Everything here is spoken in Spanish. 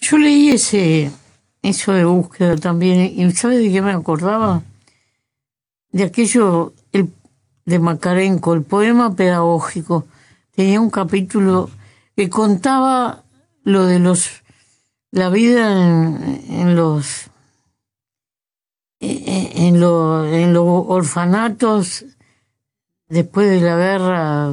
Yo leí eso de búsqueda también, y ¿sabes de qué me acordaba? De aquello de Macarenco, el poema pedagógico. Tenía un capítulo que contaba lo de la vida en los orfanatos después de la guerra